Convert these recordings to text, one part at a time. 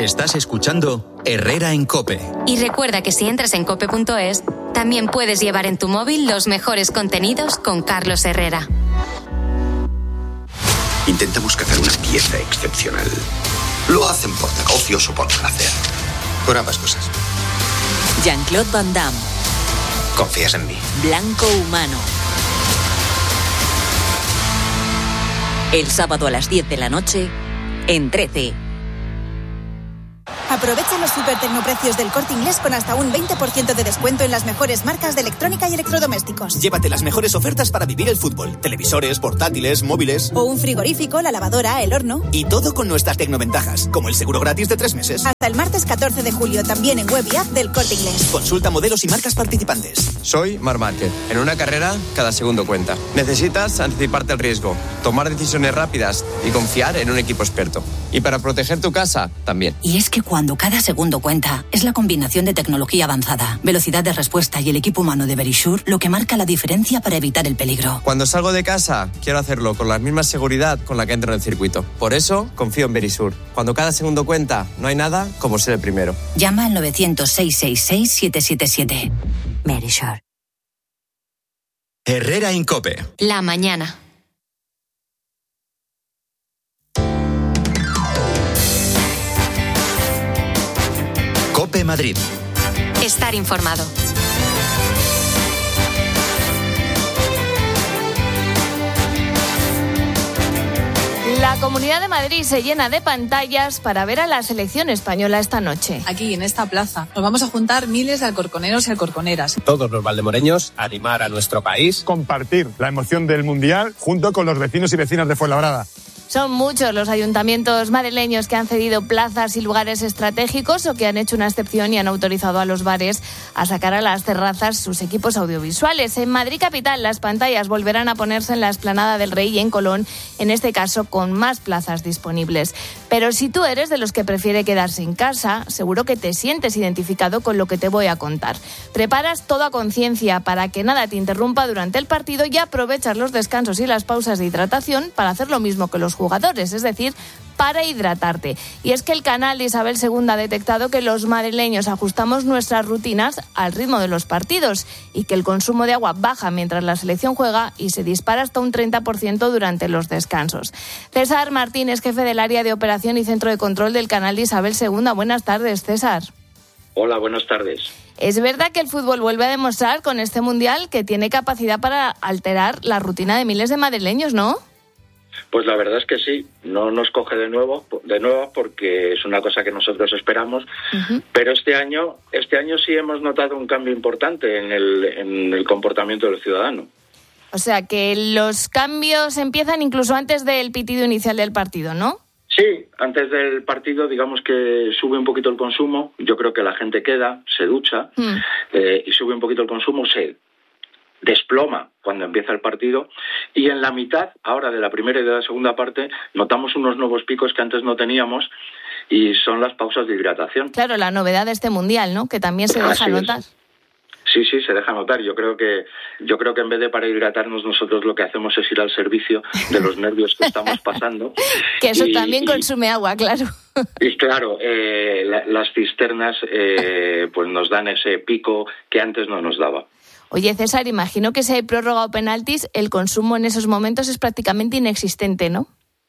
Estás escuchando Herrera en COPE. Y recuerda que si entras en cope.es, también puedes llevar en tu móvil los mejores contenidos con Carlos Herrera. Intentamos cazar una pieza excepcional. Lo hacen por negocios o por placer. Por ambas cosas. Jean-Claude Van Damme. ¿Confías en mí? Blanco Humano. El sábado a las 10 de la noche, en 13. Aprovecha los supertecnoprecios del Corte Inglés con hasta un 20% de descuento en las mejores marcas de electrónica y electrodomésticos. Llévate las mejores ofertas para vivir el fútbol. Televisores, portátiles, móviles. O un frigorífico, la lavadora, el horno. Y todo con nuestras tecnoventajas, como el seguro gratis de 3 meses. Hasta el martes 14 de julio, también en web y app del Corte Inglés. Consulta modelos y marcas participantes. Soy Marc Márquez. En una carrera, cada segundo cuenta. Necesitas anticiparte al riesgo, tomar decisiones rápidas y confiar en un equipo experto. Y para proteger tu casa, también. Y es que cuando cada segundo cuenta, es la combinación de tecnología avanzada, velocidad de respuesta y el equipo humano de Verisure lo que marca la diferencia para evitar el peligro. Cuando salgo de casa, quiero hacerlo con la misma seguridad con la que entro en el circuito. Por eso, confío en Verisure. Cuando cada segundo cuenta, no hay nada como ser el primero. Llama al 900-666-777. Verisure. Herrera en COPE. La mañana. COPE Madrid. Estar informado. La Comunidad de Madrid se llena de pantallas para ver a la selección española esta noche. Aquí, en esta plaza, nos vamos a juntar miles de alcorconeros y alcorconeras. Todos los valdemoreños, animar a nuestro país. Compartir la emoción del Mundial junto con los vecinos y vecinas de Fuenlabrada. Son muchos los ayuntamientos madrileños que han cedido plazas y lugares estratégicos o que han hecho una excepción y han autorizado a los bares a sacar a las terrazas sus equipos audiovisuales. En Madrid capital, las pantallas volverán a ponerse en la Explanada del Rey y en Colón, en este caso con más plazas disponibles. Pero si tú eres de los que prefiere quedarse en casa, seguro que te sientes identificado con lo que te voy a contar. Preparas todo a conciencia para que nada te interrumpa durante el partido y aprovechas los descansos y las pausas de hidratación para hacer lo mismo que los jugadores, es decir, para hidratarte. Y es que el canal de Isabel II ha detectado que los madrileños ajustamos nuestras rutinas al ritmo de los partidos y que el consumo de agua baja mientras la selección juega y se dispara hasta un 30% durante los descansos. César Martínez, jefe del área de operación y centro de control del canal de Isabel II. Buenas tardes, César. Hola, buenas tardes. Es verdad que el fútbol vuelve a demostrar con este mundial que tiene capacidad para alterar la rutina de miles de madrileños, ¿no? Pues la verdad es que sí, no nos coge de nuevo porque es una cosa que nosotros esperamos, pero este año sí hemos notado un cambio importante en el comportamiento del ciudadano. O sea, que los cambios empiezan incluso antes del pitido inicial del partido, ¿no? Sí, antes del partido digamos que sube un poquito el consumo, yo creo que la gente queda, se ducha y sube un poquito el consumo, se desploma cuando empieza el partido y en la mitad, ahora de la primera y de la segunda parte, notamos unos nuevos picos que antes no teníamos y son las pausas de hidratación. Claro, la novedad de este mundial, ¿no? Que también se deja notar. Sí, se deja notar. Yo creo que en vez de para hidratarnos nosotros lo que hacemos es ir al servicio de los nervios que estamos pasando. Que eso también consume agua, claro. Y claro, las cisternas pues nos dan ese pico que antes no nos daba. Oye, César, imagino que si hay prórroga o penaltis, el consumo en esos momentos es prácticamente inexistente, ¿no?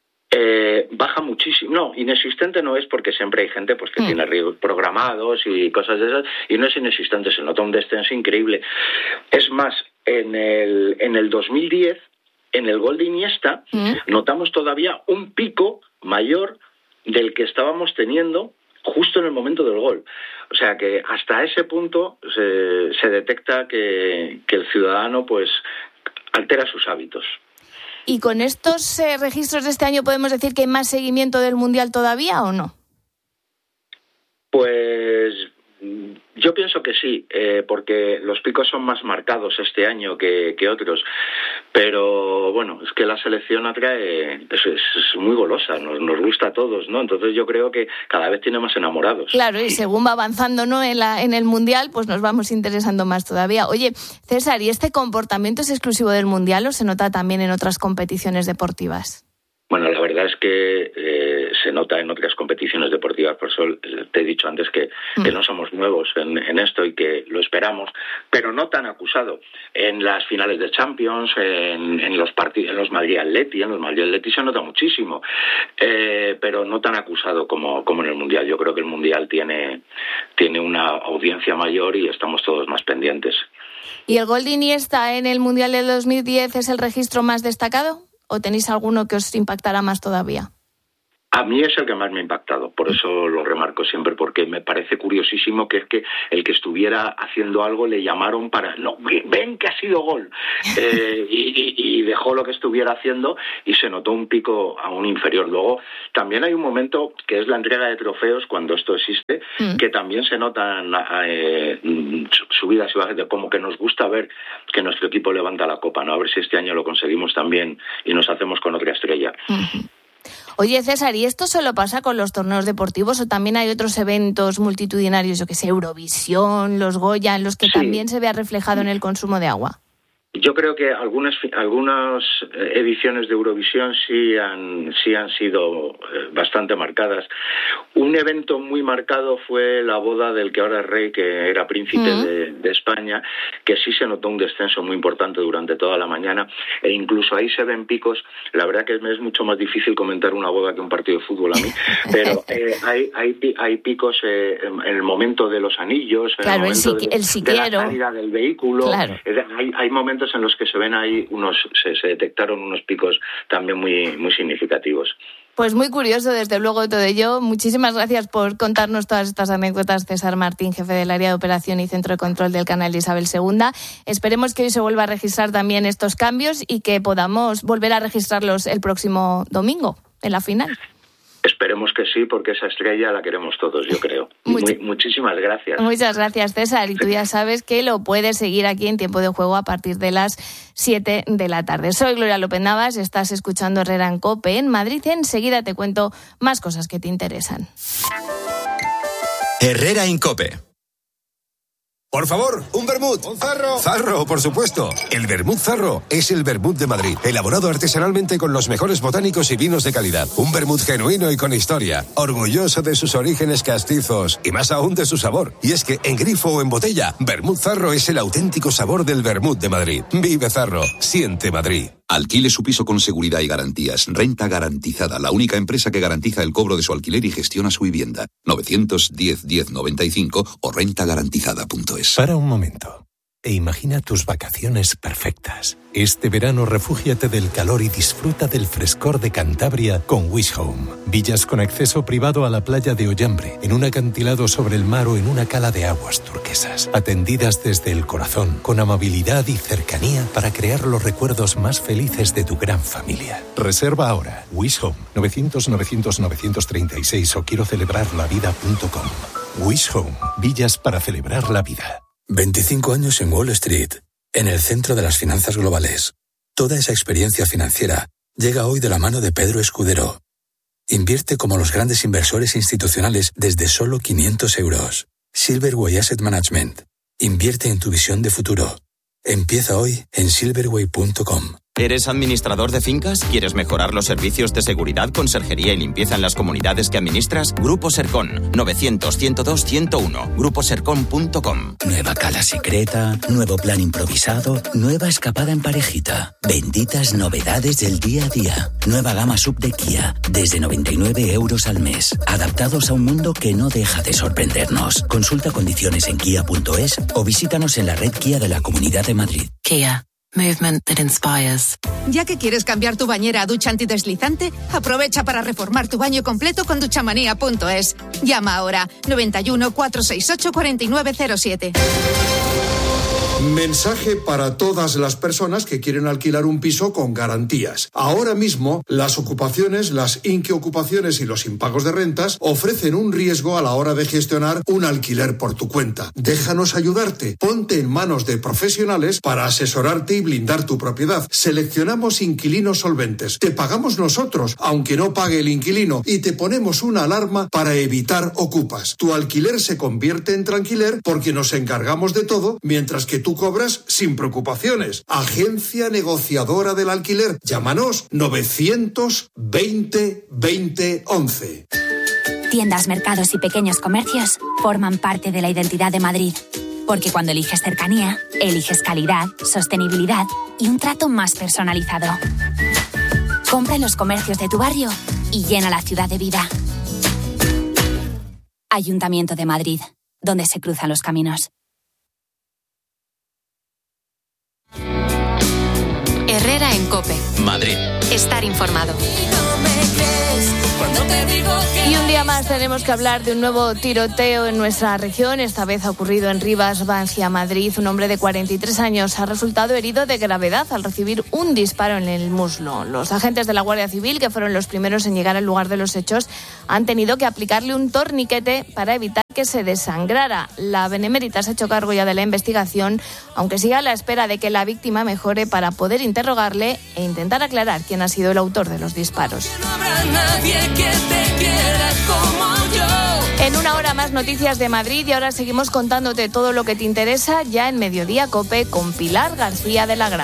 Baja muchísimo. No, inexistente no es porque siempre hay gente pues que tiene riesgos programados y cosas de esas, y no es inexistente, se nota un descenso increíble. Es más, en el 2010, en el gol de Iniesta, notamos todavía un pico mayor del que estábamos teniendo justo en el momento del gol. O sea que hasta ese punto se detecta que el ciudadano pues altera sus hábitos. ¿Y con estos registros de este año podemos decir que hay más seguimiento del Mundial todavía o no? Pues yo pienso que sí, porque los picos son más marcados este año que otros. Pero bueno, es que la selección atrae, es muy golosa, nos gusta a todos, ¿no? Entonces yo creo que cada vez tiene más enamorados. Claro, y según va avanzando, ¿no? en el Mundial, pues nos vamos interesando más todavía. Oye, César, ¿y este comportamiento es exclusivo del Mundial o se nota también en otras competiciones deportivas? Bueno, la verdad es que se nota en otras competiciones deportivas. Por eso te he dicho antes que no somos nuevos en esto y que lo esperamos, pero no tan acusado. En las finales de Champions, en los partidos, en los Madrid-Atleti se nota muchísimo, pero no tan acusado como en el Mundial. Yo creo que el Mundial tiene una audiencia mayor y estamos todos más pendientes. ¿Y el gol de Iniesta en el Mundial del 2010 es el registro más destacado? ¿O tenéis alguno que os impactará más todavía? A mí es el que más me ha impactado, por eso lo remarco siempre, porque me parece curiosísimo que es que el que estuviera haciendo algo le llamaron para... No, ven que ha sido gol. Y dejó lo que estuviera haciendo y se notó un pico aún inferior. Luego, también hay un momento que es la entrega de trofeos, cuando esto existe, que también se notan subidas y bajas, de como que nos gusta ver que nuestro equipo levanta la copa, ¿no? A ver si este año lo conseguimos también y nos hacemos con otra estrella. Oye, César, ¿y esto solo pasa con los torneos deportivos o también hay otros eventos multitudinarios, yo que sé, Eurovisión, los Goya, en los que también se vea reflejado en el consumo de agua? Yo creo que algunas ediciones de Eurovisión sí han sido bastante marcadas. Un evento muy marcado fue la boda del que ahora es rey, que era príncipe de España, que sí se notó un descenso muy importante durante toda la mañana, e incluso ahí se ven picos. La verdad que es mucho más difícil comentar una boda que un partido de fútbol a mí, pero hay picos en el momento de los anillos, en el momento de la salida del vehículo. Claro. Hay momentos en los que se ven ahí se detectaron unos picos también muy, muy significativos. Pues muy curioso, desde luego, todo ello. Muchísimas gracias por contarnos todas estas anécdotas, César Martín, jefe del área de operación y centro de control del canal de Isabel II. Esperemos que hoy se vuelva a registrar también estos cambios y que podamos volver a registrarlos el próximo domingo, en la final. Esperemos que sí, porque esa estrella la queremos todos, yo creo. Muchísimas gracias. Muchas gracias, César. Y tú ya sabes que lo puedes seguir aquí en Tiempo de Juego a partir de las 7 de la tarde. Soy Gloria López Navas, estás escuchando Herrera en COPE en Madrid. Enseguida te cuento más cosas que te interesan. Herrera en COPE. Por favor, un vermut. Un Zarro. Zarro, por supuesto. El vermut Zarro es el vermut de Madrid, elaborado artesanalmente con los mejores botánicos y vinos de calidad. Un vermut genuino y con historia, orgulloso de sus orígenes castizos y más aún de su sabor. Y es que en grifo o en botella, vermut Zarro es el auténtico sabor del vermut de Madrid. Vive Zarro, siente Madrid. Alquile su piso con seguridad y garantías. Renta Garantizada, la única empresa que garantiza el cobro de su alquiler y gestiona su vivienda. 910-1095 o rentagarantizada.es. Para un momento e imagina tus vacaciones perfectas. Este verano refúgiate del calor y disfruta del frescor de Cantabria con Wish Home. Villas con acceso privado a la playa de Ollambre, en un acantilado sobre el mar o en una cala de aguas turquesas. Atendidas desde el corazón, con amabilidad y cercanía para crear los recuerdos más felices de tu gran familia. Reserva ahora. Wish Home, 900-900-936 o quiero celebrarlavida.com. Wish Home, villas para celebrar la vida. 25 años en Wall Street, en el centro de las finanzas globales. Toda esa experiencia financiera llega hoy de la mano de Pedro Escudero. Invierte como los grandes inversores institucionales desde solo 500 euros. Silverway Asset Management. Invierte en tu visión de futuro. Empieza hoy en silverway.com. ¿Eres administrador de fincas? ¿Quieres mejorar los servicios de seguridad, conserjería y limpieza en las comunidades que administras? Grupo Sercon, 900-102-101, gruposercon.com. Nueva cala secreta, nuevo plan improvisado, nueva escapada en parejita. Benditas novedades del día a día. Nueva gama sub de Kia, desde 99 euros al mes. Adaptados a un mundo que no deja de sorprendernos. Consulta condiciones en kia.es o visítanos en la red Kia de la Comunidad de Madrid. Kia. Movement that inspires. Ya que quieres cambiar tu bañera a ducha antideslizante, aprovecha para reformar tu baño completo con duchamanía.es. Llama ahora 91 468 4907. Mensaje para todas las personas que quieren alquilar un piso con garantías. Ahora mismo, las ocupaciones, las inquiocupaciones y los impagos de rentas ofrecen un riesgo a la hora de gestionar un alquiler por tu cuenta. Déjanos ayudarte. Ponte en manos de profesionales para asesorarte y blindar tu propiedad. Seleccionamos inquilinos solventes. Te pagamos nosotros, aunque no pague el inquilino, y te ponemos una alarma para evitar ocupas. Tu alquiler se convierte en tranquiler porque nos encargamos de todo, mientras que tú cobras sin preocupaciones. Agencia negociadora del alquiler. Llámanos 920 20 11. Tiendas, mercados y pequeños comercios forman parte de la identidad de Madrid. Porque cuando eliges cercanía, eliges calidad, sostenibilidad y un trato más personalizado. Compra en los comercios de tu barrio y llena la ciudad de vida. Ayuntamiento de Madrid, donde se cruzan los caminos. Herrera en COPE. Madrid. Estar informado. Y un día más tenemos que hablar de un nuevo tiroteo en nuestra región. Esta vez ha ocurrido en Rivas, Vancia, Madrid. Un hombre de 43 años ha resultado herido de gravedad al recibir un disparo en el muslo. Los agentes de la Guardia Civil, que fueron los primeros en llegar al lugar de los hechos, han tenido que aplicarle un torniquete para evitar que se desangrara. La Benemérita se ha hecho cargo ya de la investigación, aunque sigue a la espera de que la víctima mejore para poder interrogarle e intentar aclarar quién ha sido el autor de los disparos. En una hora más noticias de Madrid y ahora seguimos contándote todo lo que te interesa ya en Mediodía COPE con Pilar García de la Grada.